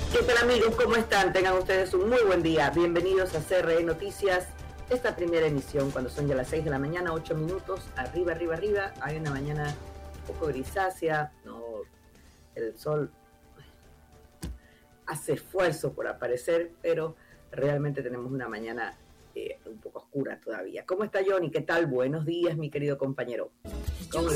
¿Qué tal, amigos? ¿Cómo están? Tengan ustedes un muy buen día. Bienvenidos a CRE Noticias, esta primera emisión, cuando son ya las 6 de la mañana, 8 minutos, arriba. Hay una mañana un poco grisácea, no, el sol hace esfuerzo por aparecer, pero realmente tenemos una mañana un poco oscura todavía. ¿Cómo está Johnny? ¿Qué tal? Buenos días, mi querido compañero. Yo